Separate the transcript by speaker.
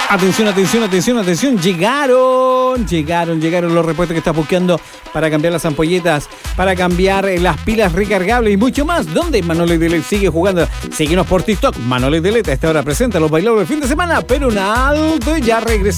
Speaker 1: Atención, llegaron los repuestos que estás buscando para cambiar las ampolletas, para cambiar las pilas recargables y mucho más. ¿Dónde Manolo y Delete sigue jugando? Síguenos por TikTok. Manolo y Delete a esta hora presenta los bailables del fin de semana, pero un alto, ya regresa.